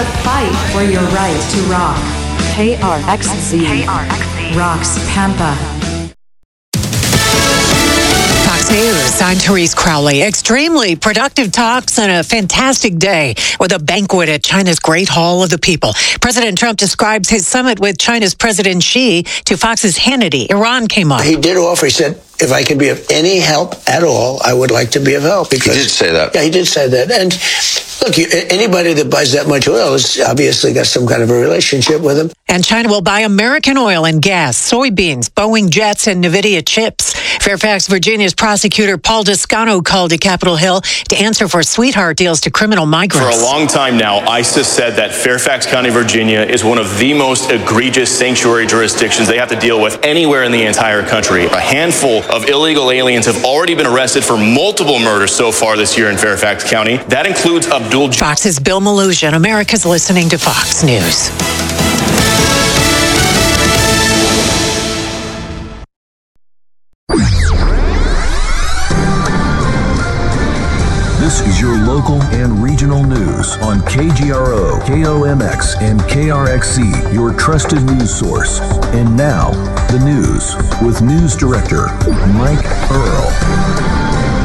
The fight for your right to rock. KRXZ. Rocks Pampa. Fox News, I'm Therese Crowley. Extremely productive talks and a fantastic day with a banquet at China's Great Hall of the People. President Trump describes his summit with China's President Xi to Fox's Hannity. Iran came up. He did offer, he said, if I can be of any help at all, I would like to be of help. Because, he did say that. Yeah, he did say that. And look, anybody that buys that much oil has obviously got some kind of a relationship with him. And China will buy American oil and gas, soybeans, Boeing jets, and NVIDIA chips. Fairfax, Virginia's prosecutor Paul Descano called to Capitol Hill to answer for sweetheart deals to criminal migrants. For a long time now, ICE has said that Fairfax County, Virginia is one of the most egregious sanctuary jurisdictions they have to deal with anywhere in the entire country. A handful of illegal aliens have already been arrested for multiple murders so far this year in Fairfax County. That includes Abdul. Fox's Bill Maloogian. America's listening to Fox News. This is your local and regional news on KGRO, KOMX, and KRXC, your trusted news source. And now, the news with News Director Mike Earl.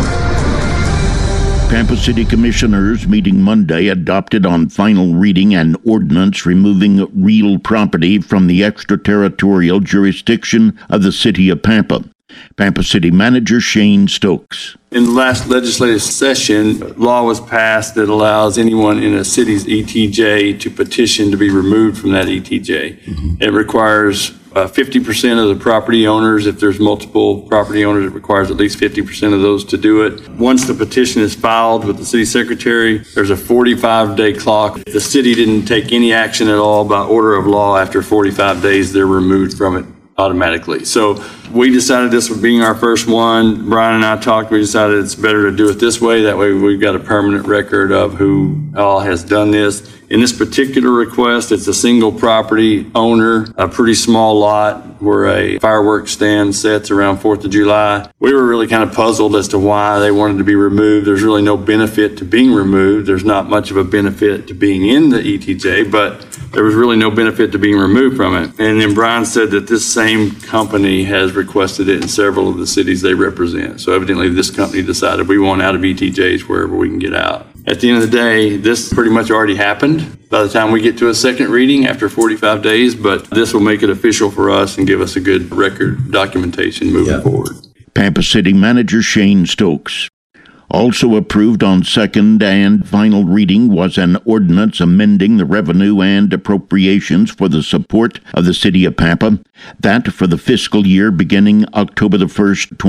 Pampa City Commissioners meeting Monday adopted on final reading an ordinance removing real property from the extraterritorial jurisdiction of the city of Pampa. Pampa City Manager Shane Stokes. In the last legislative session, law was passed that allows anyone in a city's ETJ to petition to be removed from that ETJ. Mm-hmm. It requires 50% of the property owners. If there's multiple property owners, it requires at least 50% of those to do it. Once the petition is filed with the city secretary, there's a 45-day clock. If the city didn't take any action at all by order of law after 45 days, they're removed from it automatically. So we decided this would be our first one. Brian and I talked, we decided it's better to do it this way. That way we've got a permanent record of who all has done this. In this particular request, it's a single property owner, a pretty small lot where a fireworks stand sets around 4th of July. We were really kind of puzzled as to why they wanted to be removed. There's really no benefit to being removed. There's not much of a benefit to being in the ETJ, but there was really no benefit to being removed from it. And then Brian said that this same company has requested it in several of the cities they represent. So evidently this company decided we want out of ETJs wherever we can get out. At the end of the day, this pretty much already happened by the time we get to a second reading after 45 days, but this will make it official for us and give us a good record documentation moving forward. Pampa City Manager Shane Stokes. Also approved on second and final reading was an ordinance amending the revenue and appropriations for the support of the city of Pampa, that for the fiscal year beginning October the 1st,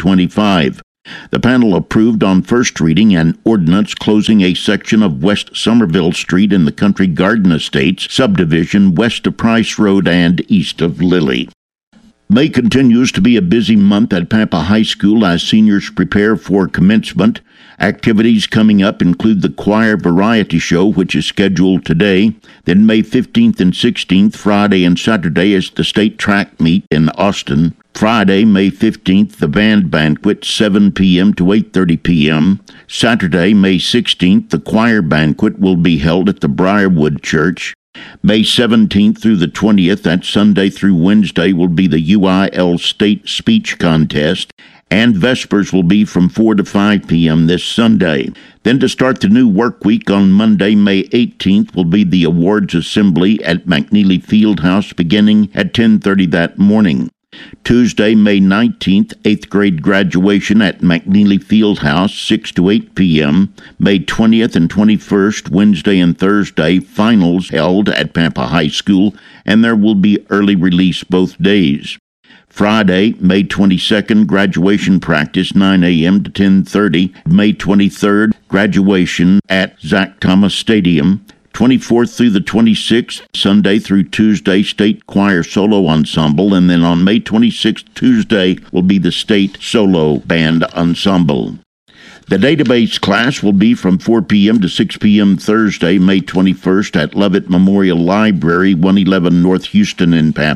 2025. The panel approved on first reading an ordinance closing a section of West Somerville Street in the Country Garden Estates subdivision west of Price Road and east of Lilly. May continues to be a busy month at Pampa High School as seniors prepare for commencement. Activities coming up include the choir variety show, which is scheduled today. Then May 15th and 16th, Friday and Saturday, is the state track meet in Austin. Friday, May 15th, the band banquet, 7 p.m. to 8:30 p.m. Saturday, May 16th, the choir banquet will be held at the Briarwood Church. May 17th through the 20th, that Sunday through Wednesday, will be the UIL State Speech Contest, and Vespers will be from 4 to 5 p.m. this Sunday. Then to start the new work week on Monday, May 18th, will be the Awards Assembly at McNeely Fieldhouse beginning at 10:30 that morning. Tuesday, May 19th, 8th grade graduation at McNeely Fieldhouse, 6 to 8 p.m. May 20th and 21st, Wednesday and Thursday, finals held at Pampa High School, and there will be early release both days. Friday, May 22nd, graduation practice, 9 a.m. to 10:30. May 23rd, graduation at Zach Thomas Stadium. 24th through the 26th, Sunday through Tuesday, State Choir Solo Ensemble, and then on May 26th, Tuesday, will be the State Solo Band Ensemble. The database class will be from 4 p.m. to 6 p.m. Thursday, May 21st at Lovett Memorial Library, 111 North Houston in Pampa.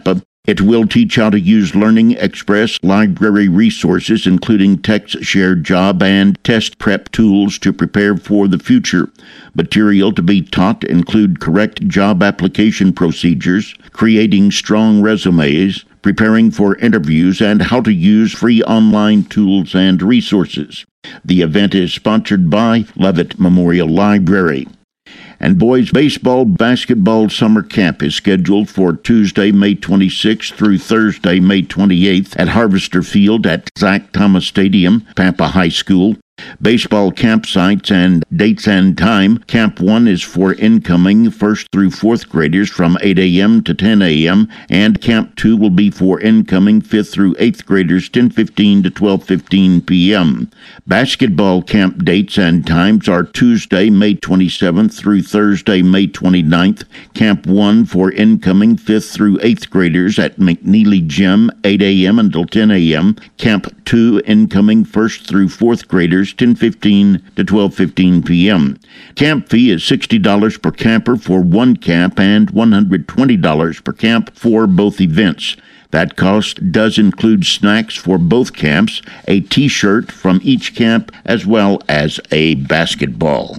It will teach how to use Learning Express library resources, including text-shared job and test prep tools to prepare for the future. Material to be taught include correct job application procedures, creating strong resumes, preparing for interviews, and how to use free online tools and resources. The event is sponsored by Levitt Memorial Library. And boys baseball basketball summer camp is scheduled for Tuesday, May 26th through Thursday, May 28th at Harvester Field at Zach Thomas Stadium, Pampa High School. Baseball campsites and dates and time. Camp 1 is for incoming 1st through 4th graders from 8 a.m. to 10 a.m., and Camp 2 will be for incoming 5th through 8th graders 10:15 to 12:15 p.m. Basketball camp dates and times are Tuesday, May 27th through Thursday, May 29th. Camp 1 for incoming 5th through 8th graders at McNeely Gym, 8 a.m. until 10 a.m. Camp 2 incoming 1st through 4th graders 10:15 to 12:15 p.m. Camp fee is $60 per camper for one camp and $120 per camp for both events. That cost does include snacks for both camps, a T-shirt from each camp, as well as a basketball.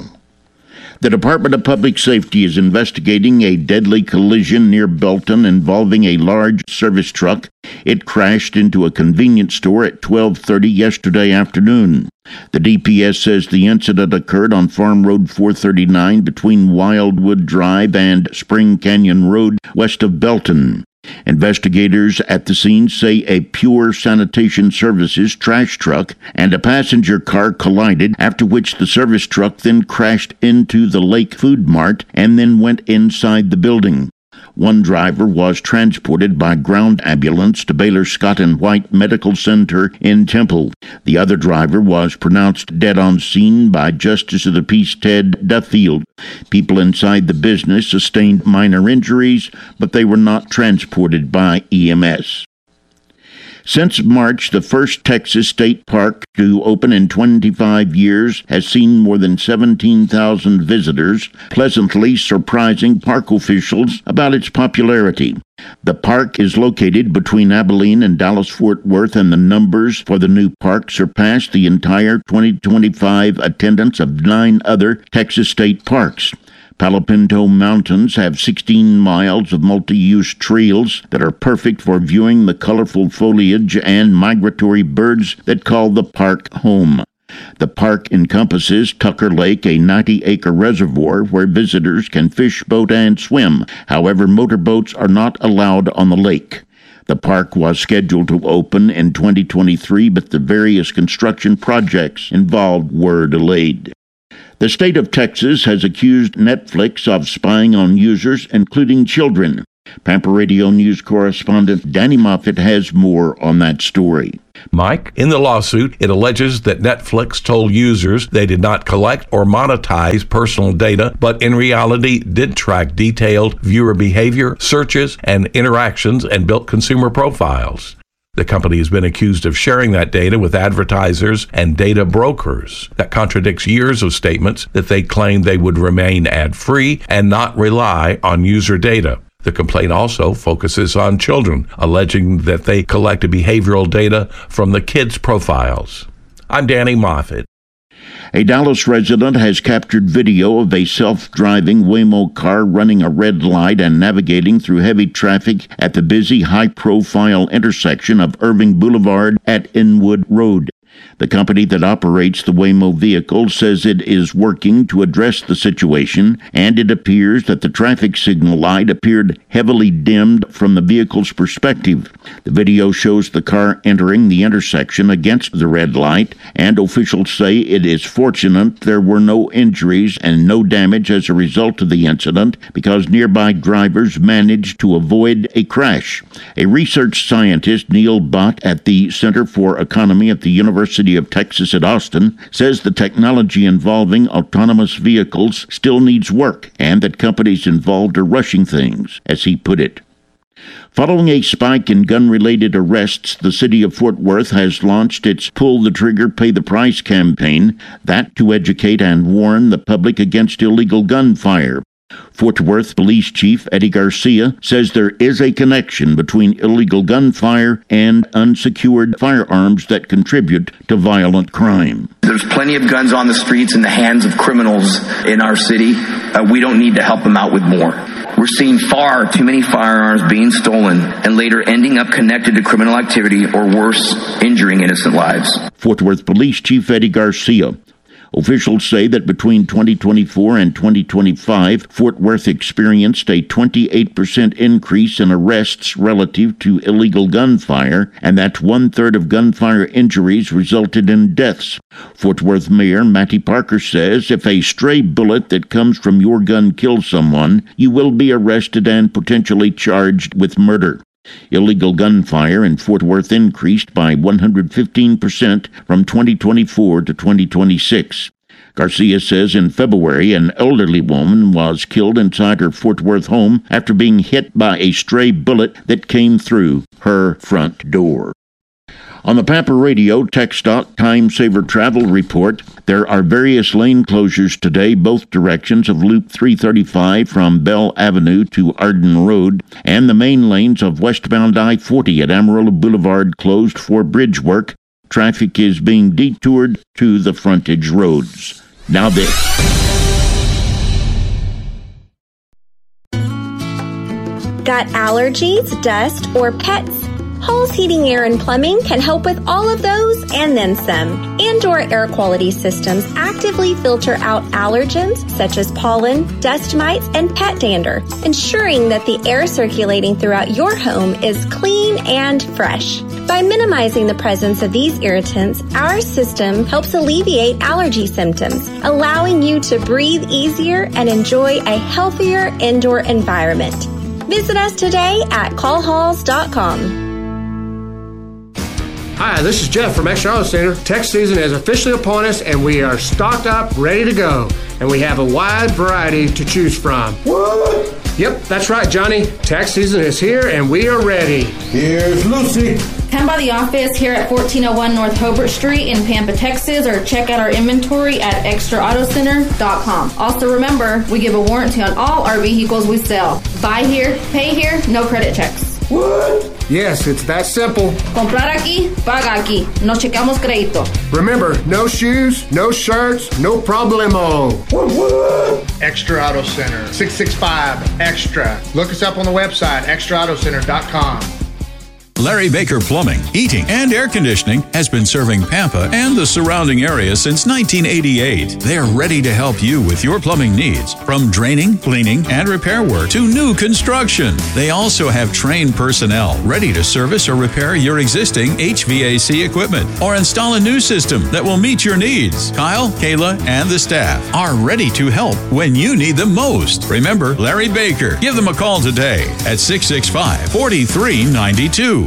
The Department of Public Safety is investigating a deadly collision near Belton involving a large service truck. It crashed into a convenience store at 12:30 yesterday afternoon. The DPS says the incident occurred on Farm Road 439 between Wildwood Drive and Spring Canyon Road west of Belton. Investigators at the scene say a Pure Sanitation Services trash truck and a passenger car collided, after which the service truck then crashed into the Lake Food Mart and then went inside the building. One driver was transported by ground ambulance to Baylor Scott and White Medical Center in Temple. The other driver was pronounced dead on scene by Justice of the Peace Ted Duffield. People inside the business sustained minor injuries, but they were not transported by EMS. Since March, the first Texas state park to open in 25 years has seen more than 17,000 visitors, pleasantly surprising park officials about its popularity. The park is located between Abilene and Dallas-Fort Worth, and the numbers for the new park surpassed the entire 2025 attendance of 9 other Texas state parks. Palo Pinto Mountains have 16 miles of multi-use trails that are perfect for viewing the colorful foliage and migratory birds that call the park home. The park encompasses Tucker Lake, a 90-acre reservoir where visitors can fish, boat, and swim. However, motorboats are not allowed on the lake. The park was scheduled to open in 2023, but the various construction projects involved were delayed. The state of Texas has accused Netflix of spying on users, including children. Pampa Radio News correspondent Danny Moffitt has more on that story. Mike, in the lawsuit, it alleges that Netflix told users they did not collect or monetize personal data, but in reality did track detailed viewer behavior, searches, and interactions, and built consumer profiles. The company has been accused of sharing that data with advertisers and data brokers. That contradicts years of statements that they claimed they would remain ad-free and not rely on user data. The complaint also focuses on children, alleging that they collected behavioral data from the kids' profiles. I'm Danny Moffitt. A Dallas resident has captured video of a self-driving Waymo car running a red light and navigating through heavy traffic at the busy, high-profile intersection of Irving Boulevard at Inwood Road. The company that operates the Waymo vehicle says it is working to address the situation, and it appears that the traffic signal light appeared heavily dimmed from the vehicle's perspective. The video shows the car entering the intersection against the red light, and officials say it is fortunate there were no injuries and no damage as a result of the incident because nearby drivers managed to avoid a crash. A research scientist, Neil Bott, at the Center for Economy at the University of Texas at Austin, says the technology involving autonomous vehicles still needs work and that companies involved are rushing things, as he put it. Following a spike in gun-related arrests, the city of Fort Worth has launched its Pull the Trigger, Pay the Price campaign, that to educate and warn the public against illegal gunfire. Fort Worth Police Chief Eddie Garcia says there is a connection between illegal gunfire and unsecured firearms that contribute to violent crime. There's plenty of guns on the streets in the hands of criminals in our city. We don't need to help them out with more. We're seeing far too many firearms being stolen and later ending up connected to criminal activity or worse, injuring innocent lives. Fort Worth Police Chief Eddie Garcia. Officials say that between 2024 and 2025, Fort Worth experienced a 28% increase in arrests relative to illegal gunfire, and that 1/3 of gunfire injuries resulted in deaths. Fort Worth Mayor Matty Parker says if a stray bullet that comes from your gun kills someone, you will be arrested and potentially charged with murder. Illegal gunfire in Fort Worth increased by 115% from 2024 to 2026. Garcia says in February, an elderly woman was killed inside her Fort Worth home after being hit by a stray bullet that came through her front door. On the Pampa Radio TxDOT Time Saver Travel Report, there are various lane closures today, both directions of Loop 335 from Bell Avenue to Arden Road, and the main lanes of westbound I-40 at Amarillo Boulevard closed for bridge work. Traffic is being detoured to the frontage roads. Now this. Got allergies, dust, or pets? Halls Heating, Air, and Plumbing can help with all of those and then some. Indoor air quality systems actively filter out allergens such as pollen, dust mites, and pet dander, ensuring that the air circulating throughout your home is clean and fresh. By minimizing the presence of these irritants, our system helps alleviate allergy symptoms, allowing you to breathe easier and enjoy a healthier indoor environment. Visit us today at callhalls.com. Hi, this is Jeff from Extra Auto Center. Tax season is officially upon us, and we are stocked up, ready to go. And we have a wide variety to choose from. What? Yep, that's right, Johnny. Tax season is here, and we are ready. Here's Lucy. Come by the office here at 1401 North Hobart Street in Pampa, Texas, or check out our inventory at extraautocenter.com. Also remember, we give a warranty on all our vehicles we sell. Buy here, pay here, no credit checks. What? Yes, it's that simple. Comprar aquí, paga aquí. No checamos crédito. Remember, no shoes, no shirts, no problemo. What? Extra Auto Center, 665 Extra. Look us up on the website, extraautocenter.com. Larry Baker Plumbing, Heating, and Air Conditioning has been serving Pampa and the surrounding area since 1988. They're ready to help you with your plumbing needs, from draining, cleaning, and repair work to new construction. They also have trained personnel ready to service or repair your existing HVAC equipment or install a new system that will meet your needs. Kyle, Kayla, and the staff are ready to help when you need them most. Remember Larry Baker. Give them a call today at 665-4392.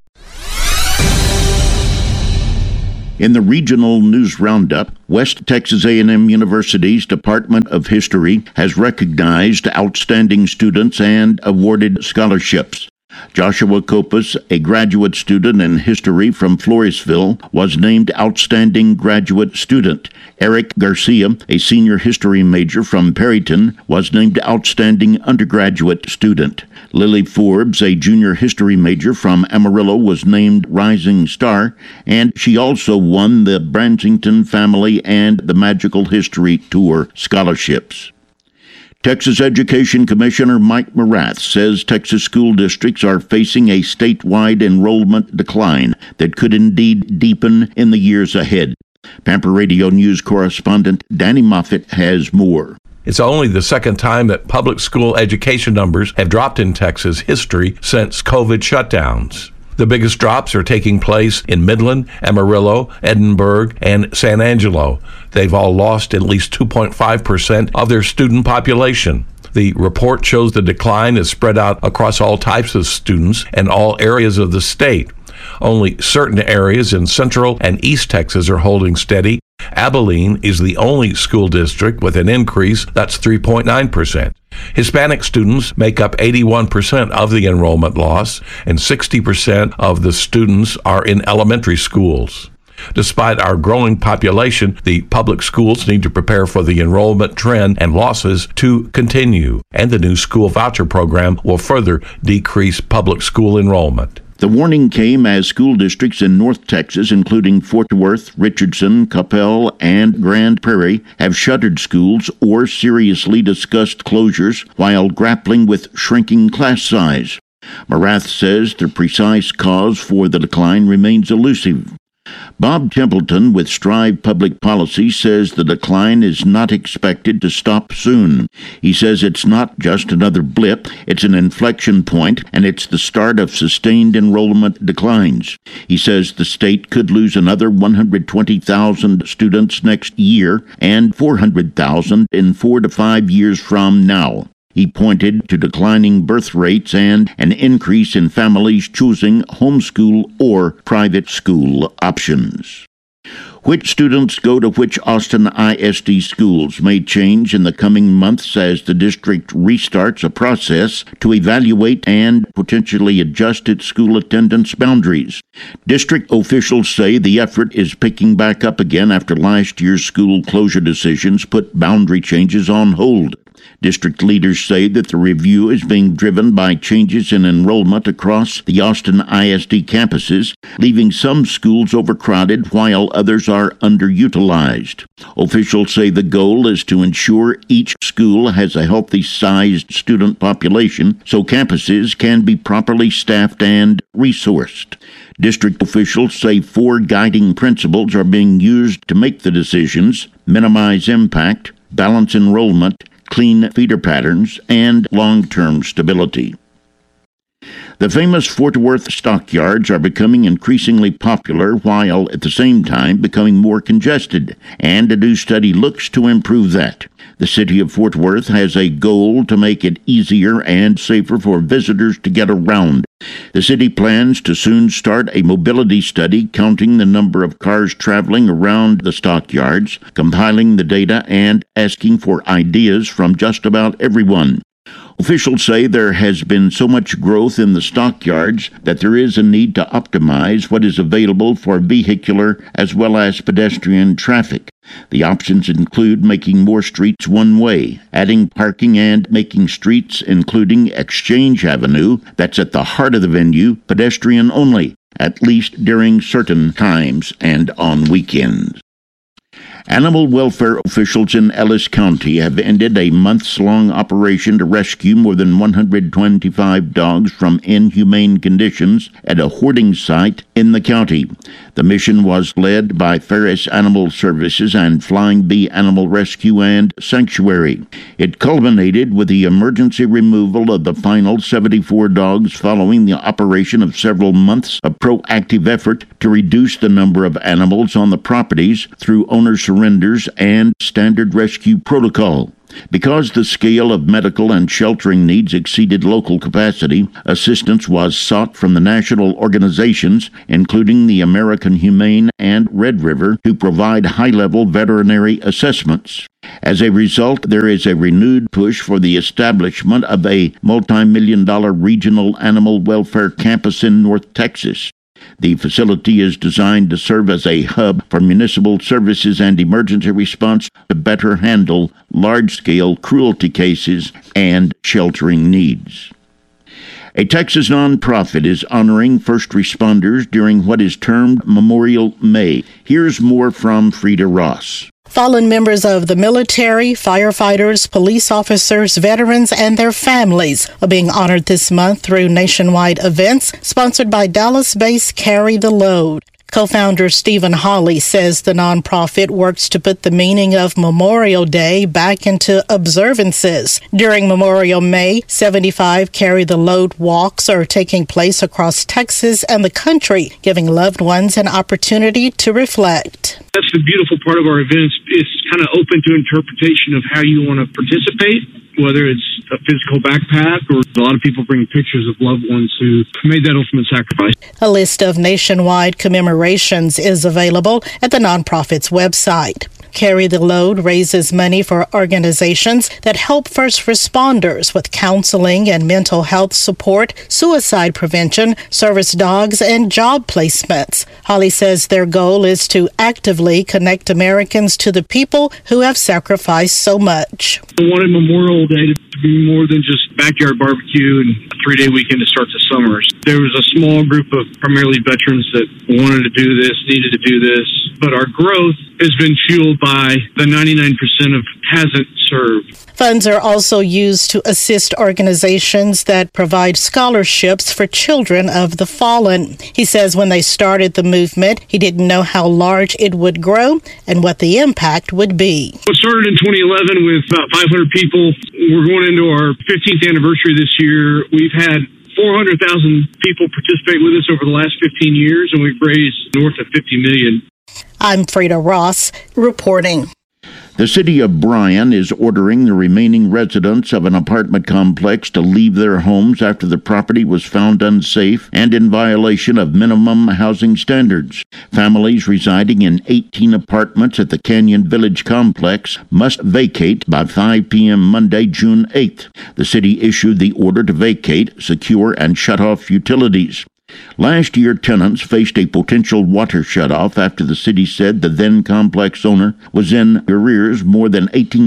In the regional news roundup, West Texas A&M University's Department of History has recognized outstanding students and awarded scholarships. Joshua Copas, a graduate student in history from Floresville, was named Outstanding Graduate Student. Eric Garcia, a senior history major from Perryton, was named Outstanding Undergraduate Student. Lily Forbes, a junior history major from Amarillo, was named Rising Star, and she also won the Bransington Family and the Magical History Tour scholarships. Texas Education Commissioner Mike Morath says Texas school districts are facing a statewide enrollment decline that could indeed deepen in the years ahead. Pampa Radio News correspondent Danny Moffitt has more. It's only the second time that public school education numbers have dropped in Texas history since COVID shutdowns. The biggest drops are taking place in Midland, Amarillo, Edinburgh, and San Angelo. They've all lost at least 2.5% of their student population. The report shows the decline is spread out across all types of students and all areas of the state. Only certain areas in Central and East Texas are holding steady. Abilene is the only school district with an increase that's 3.9%. Hispanic students make up 81% of the enrollment loss, and 60% of the students are in elementary schools. Despite our growing population, the public schools need to prepare for the enrollment trend and losses to continue, and the new school voucher program will further decrease public school enrollment. The warning came as school districts in North Texas, including Fort Worth, Richardson, Coppell, and Grand Prairie, have shuttered schools or seriously discussed closures while grappling with shrinking class size. Morath says the precise cause for the decline remains elusive. Bob Templeton with Strive Public Policy says the decline is not expected to stop soon. He says it's not just another blip, it's an inflection point, and it's the start of sustained enrollment declines. He says the state could lose another 120,000 students next year and 400,000 in 4 to 5 years from now. He pointed to declining birth rates and an increase in families choosing homeschool or private school options. Which students go to which Austin ISD schools may change in the coming months as the district restarts a process to evaluate and potentially adjust its school attendance boundaries. District officials say the effort is picking back up again after last year's school closure decisions put boundary changes on hold. District leaders say that the review is being driven by changes in enrollment across the Austin ISD campuses, leaving some schools overcrowded while others are underutilized. Officials say the goal is to ensure each school has a healthy-sized student population so campuses can be properly staffed and resourced. District officials say 4 guiding principles are being used to make the decisions: minimize impact, balance enrollment, clean feeder patterns, and long-term stability. The famous Fort Worth stockyards are becoming increasingly popular while at the same time becoming more congested, and a new study looks to improve that. The city of Fort Worth has a goal to make it easier and safer for visitors to get around. The city plans to soon start a mobility study counting the number of cars traveling around the stockyards, compiling the data, and asking for ideas from just about everyone. Officials say there has been so much growth in the stockyards that there is a need to optimize what is available for vehicular as well as pedestrian traffic. The options include making more streets one-way, adding parking, and making streets, including Exchange Avenue, that's at the heart of the venue, pedestrian only, at least during certain times and on weekends. Animal welfare officials in Ellis County have ended a months-long operation to rescue more than 125 dogs from inhumane conditions at a hoarding site in the county. The mission was led by Ferris Animal Services and Flying Bee Animal Rescue and Sanctuary. It culminated with the emergency removal of the final 74 dogs following the operation of several months of proactive effort to reduce the number of animals on the properties through owner surrenders and standard rescue protocol. Because the scale of medical and sheltering needs exceeded local capacity, assistance was sought from the national organizations, including the American Humane and Red River, who provide high-level veterinary assessments. As a result, there is a renewed push for the establishment of a multi-million-dollar regional animal welfare campus in North Texas. The facility is designed to serve as a hub for municipal services and emergency response to better handle large-scale cruelty cases and sheltering needs. A Texas nonprofit is honoring first responders during what is termed Memorial May. Here's more from Frida Ross. Fallen members of the military, firefighters, police officers, veterans, and their families are being honored this month through nationwide events sponsored by Dallas-based Carry the Load. Co-founder Stephen Hawley says the nonprofit works to put the meaning of Memorial Day back into observances. During Memorial May, 75 Carry the Load walks are taking place across Texas and the country, giving loved ones an opportunity to reflect. That's the beautiful part of our events. It's kind of open to interpretation of how you want to participate, whether it's a physical backpack or a lot of people bring pictures of loved ones who made that ultimate sacrifice. A list of nationwide commemorations is available at the nonprofit's website. Carry the Load raises money for organizations that help first responders with counseling and mental health support, suicide prevention, service dogs, and job placements. Holly says their goal is to actively connect Americans to the people who have sacrificed so much. I wanted Memorial Day to be more than just backyard barbecue and a 3-day weekend to start the summers. There was a small group of primarily veterans that wanted to do this, needed to do this, but our growth has been fueled by the 99% of hasn't served. Funds are also used to assist organizations that provide scholarships for children of the fallen. He says when they started the movement, he didn't know how large it would grow and what the impact would be. It started in 2011 with about 500 people. We're going into our 15th anniversary this year. We've had 400,000 people participate with us over the last 15 years, and we've raised north of $50 million. I'm Frida Ross, reporting. The city of Bryan is ordering the remaining residents of an apartment complex to leave their homes after the property was found unsafe and in violation of minimum housing standards. Families residing in 18 apartments at the Canyon Village complex must vacate by 5 p.m. Monday, June 8th. The city issued the order to vacate, secure, and shut off utilities. Last year, tenants faced a potential water shutoff after the city said the then complex owner was in arrears more than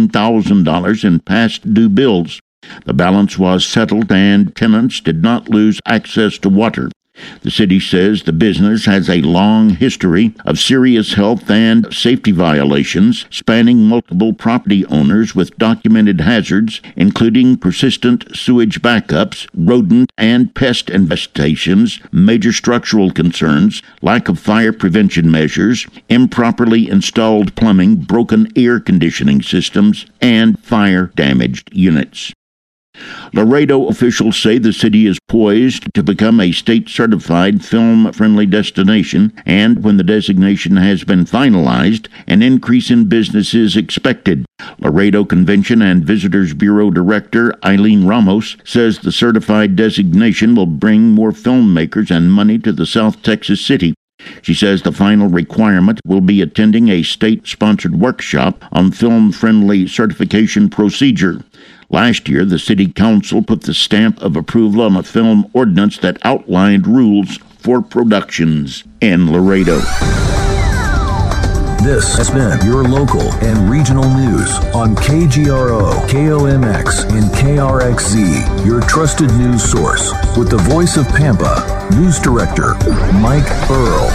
$18,000 in past due bills. The balance was settled and tenants did not lose access to water. The city says the business has a long history of serious health and safety violations spanning multiple property owners with documented hazards, including persistent sewage backups, rodent and pest infestations, major structural concerns, lack of fire prevention measures, improperly installed plumbing, broken air conditioning systems, and fire-damaged units. Laredo officials say the city is poised to become a state-certified film-friendly destination, and when the designation has been finalized, an increase in business is expected. Laredo Convention and Visitors Bureau Director Eileen Ramos says the certified designation will bring more filmmakers and money to the South Texas city. She says the final requirement will be attending a state-sponsored workshop on film-friendly certification procedure. Last year, the City Council put the stamp of approval on a film ordinance that outlined rules for productions in Laredo. This has been your local and regional news on KGRO, KOMX, and KRXZ, your trusted news source. With the voice of Pampa, News Director Mike Earl.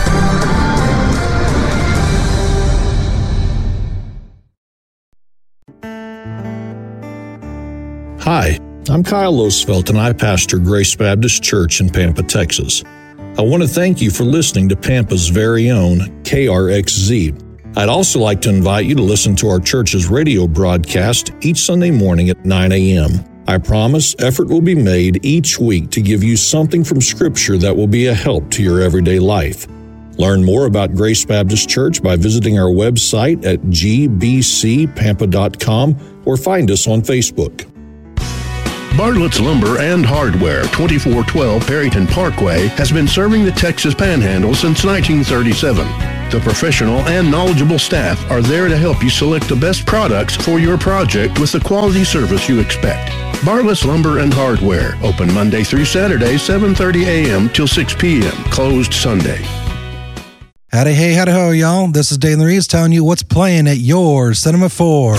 Hi, I'm Kyle Losfelt, and I pastor Grace Baptist Church in Pampa, Texas. I want to thank you for listening to Pampa's very own KRXZ. I'd also like to invite you to listen to our church's radio broadcast each Sunday morning at 9 a.m. I promise effort will be made each week to give you something from Scripture that will be a help to your everyday life. Learn more about Grace Baptist Church by visiting our website at gbcpampa.com or find us on Facebook. Bartlett's Lumber and Hardware, 2412 Perryton Parkway, has been serving the Texas Panhandle since 1937. The professional and knowledgeable staff are there to help you select the best products for your project with the quality service you expect. Bartlett's Lumber and Hardware, open Monday through Saturday, 7:30 a.m. till 6 p.m., closed Sunday. Howdy, hey, howdy, ho, y'all. This is Dalen Reeves telling you what's playing at your Cinema 4.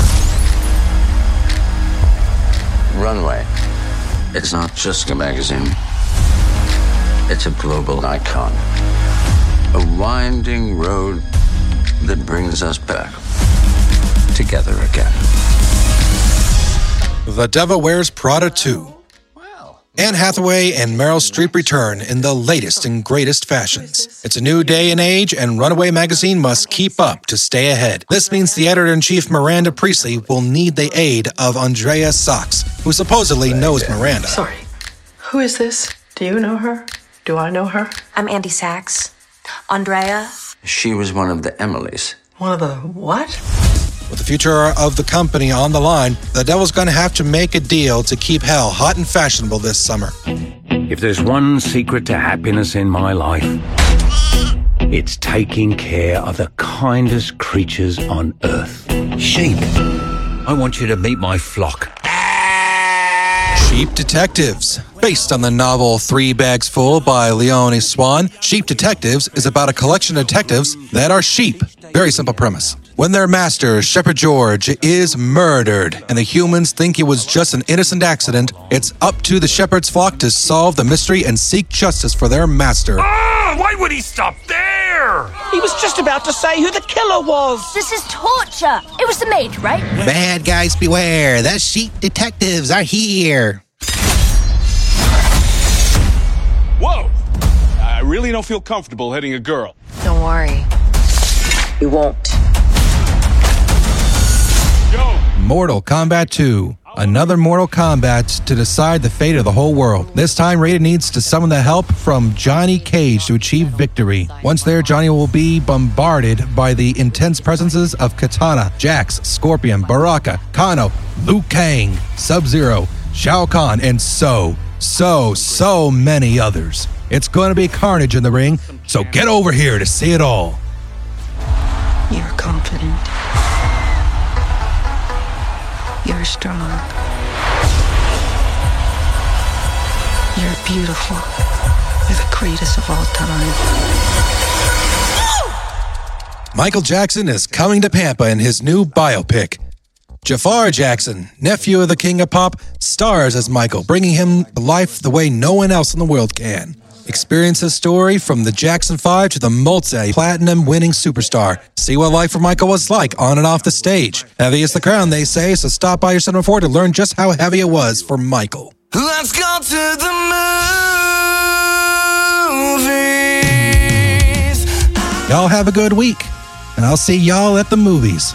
Runway. It's not just a magazine. It's a global icon. A winding road that brings us back together again. The Devil Wears Prada 2. Anne Hathaway and Meryl Streep return in the latest and greatest fashions. It's a new day and age, and Runaway magazine must keep up to stay ahead. This means the editor-in-chief Miranda Priestley will need the aid of Andrea Sachs, who supposedly knows Miranda. Sorry, who is this? Do you know her? Do I know her? I'm Andy Sachs. Andrea? She was one of the Emilys. One of the what? With the future of the company on the line, the Devil's going to have to make a deal to keep hell hot and fashionable this summer. If there's one secret to happiness in my life, It's taking care of the kindest creatures on earth. Sheep. I want you to meet my flock. Sheep Detectives. Based on the novel 3 Bags Full by Leone Swan, Sheep Detectives is about a collection of detectives that are sheep. Very simple premise. When their master, Shepherd George, is murdered and the humans think it was just an innocent accident, it's up to the shepherd's flock to solve the mystery and seek justice for their master. Why would he stop there? He was just about to say who the killer was. This is torture. It was the maid, right? Bad guys beware. The Sheep Detectives are here. Whoa! I really don't feel comfortable hitting a girl. Don't worry. You won't. Mortal Kombat 2. Another Mortal Kombat to decide the fate of the whole world. This time, Raiden needs to summon the help from Johnny Cage to achieve victory. Once there, Johnny will be bombarded by the intense presences of Katana, Jax, Scorpion, Baraka, Kano, Liu Kang, Sub-Zero, Shao Kahn, and so many others. It's going to be carnage in the ring, so get over here to see it all. You're confident. You're strong. You're beautiful. You're the greatest of all time. Michael Jackson is coming to Pampa in his new biopic. Jafar Jackson, nephew of the King of Pop, stars as Michael, bringing him to life the way no one else in the world can. Experience his story from the Jackson 5 to the multi-platinum winning superstar. See what life for Michael was like on and off the stage. Heavy is the crown, they say, so stop by your Cinema 4 to learn just how heavy it was for Michael. Let's go to the movies. Y'all have a good week, and I'll see y'all at the movies.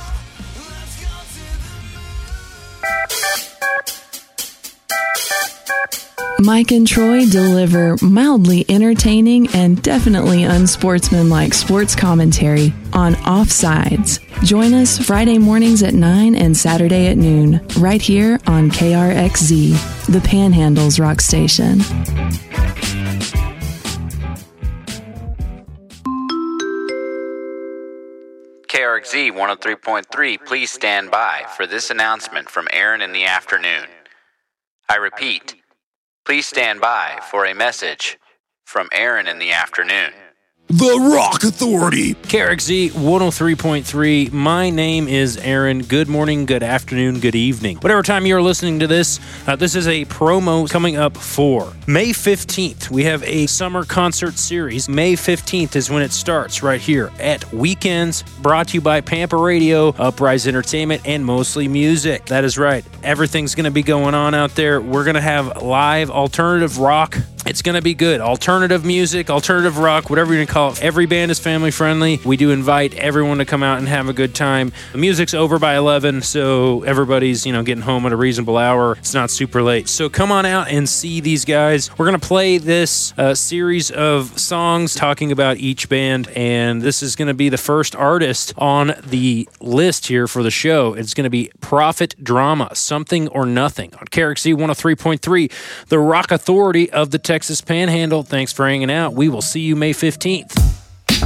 Mike and Troy deliver mildly entertaining and definitely unsportsmanlike sports commentary on Offsides. Join us Friday mornings at 9 and Saturday at noon, right here on KRXZ, the Panhandle's rock station. KRXZ 103.3, please stand by for this announcement from Aaron in the afternoon. I repeat, please stand by for a message from Aaron in the afternoon. The Rock Authority. KRXZ 103.3. My name is Aaron. Good morning, good afternoon, good evening. Whatever time you're listening to this, this is a promo coming up for May 15th. We have a summer concert series. May 15th is when it starts right here at Weekends, brought to you by Pampa Radio, Uprise Entertainment, and Mostly Music. That is right. Everything's going to be going on out there. We're going to have live alternative rock. It's going to be good. Alternative music, alternative rock, whatever you're going to call it. Every band is family friendly. We do invite everyone to come out and have a good time. The music's over by 11, so everybody's, getting home at a reasonable hour. It's not super late. So come on out and see these guys. We're going to play this series of songs talking about each band, and this is going to be the first artist on the list here for the show. It's going to be Prophet Drama, Something or Nothing on KRXZ 103.3, the rock authority of the Texas Panhandle. Thanks for hanging out. We will see you May 15th.